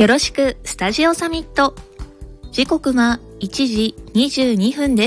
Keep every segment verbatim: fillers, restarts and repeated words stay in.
よろしくスタジオサミット。時刻はいちじにじゅうにふんです。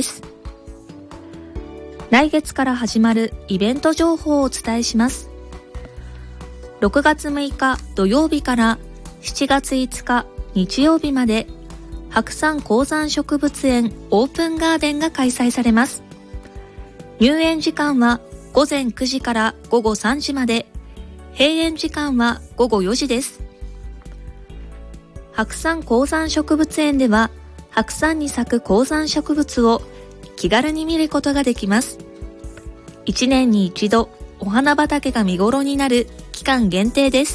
来月から始まるイベント情報をお伝えします。ろくがつむいか土曜日からしちがついつか日曜日まで白山高山植物園オープンガーデンが開催されます。入園時間はごぜんくじからごごさんじまで、閉園時間はごごよじです。白山高山植物園では白山に咲く高山植物を気軽に見ることができます。いちねんに一度お花畑が見頃になる期間限定です。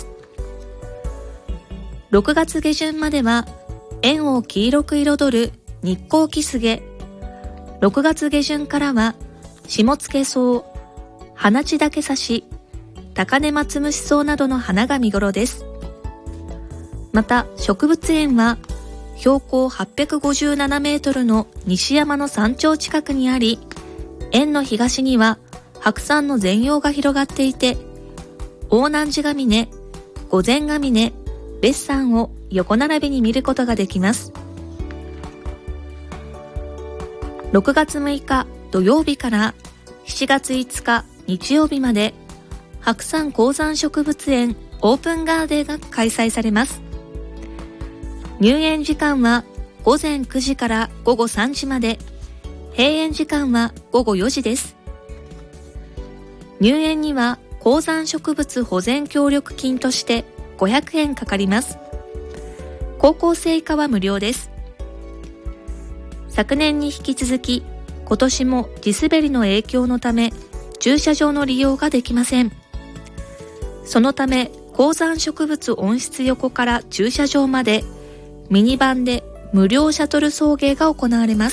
ろくがつげじゅんまでは園を黄色く彩る日光キスゲ、ろくがつげじゅんからは下野草、花地竹刺し、高根松虫草などの花が見頃です。また植物園は標高はっぴゃくごじゅうななメートルの西山の山頂近くにあり、園の東には白山の全容が広がっていて、大南寺ヶ峰、御前ヶ峰、別山を横並びに見ることができます。ろくがつむいか土曜日からしちがついつか日曜日まで白山高山植物園オープンガーデンが開催されます。入園時間はごぜんくじからごごさんじまで、閉園時間はごごよじです。入園には高山植物保全協力金としてごひゃくえんかかります。高校生以下は無料です。昨年に引き続き、今年も地滑りの影響のため駐車場の利用ができません。そのため高山植物温室横から駐車場までミニバンで無料シャトル送迎が行われます。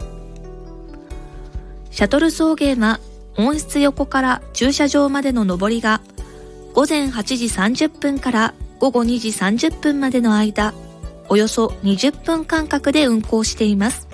シャトル送迎は温室横から駐車場までの上りがごぜんはちじさんじゅっぷんからごごにじさんじゅっぷんまでの間、およそにじゅっぷん間隔で運行しています。